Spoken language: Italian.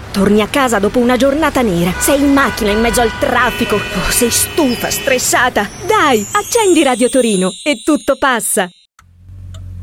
Torni a casa dopo una giornata nera. Sei in macchina in mezzo al traffico. Oh, sei stufa, stressata. Dai, accendi Radio Torino e tutto passa.